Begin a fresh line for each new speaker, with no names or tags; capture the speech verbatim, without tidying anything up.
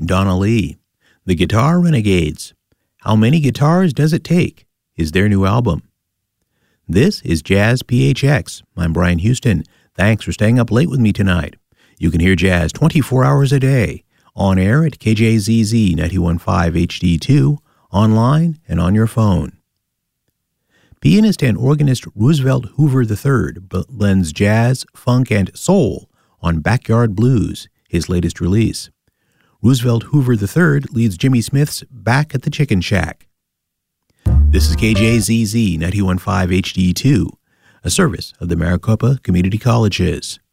Donna Lee. The Guitar Renegades. How Many Guitars Does It Take? Is their new album. This is Jazz P H X. I'm Brian Houston. Thanks for staying up late with me tonight. You can hear jazz twenty-four hours a day, on air at K J Z Z ninety-one point five H D two, online and on your phone. Pianist and organist Roosevelt Hoover the third blends jazz, funk, and soul on Backyard Blues, his latest release. Roosevelt Hoover the third leads Jimmy Smith's Back at the Chicken Shack. This is K J Z Z ninety-one point five H D two, a service of the Maricopa Community Colleges.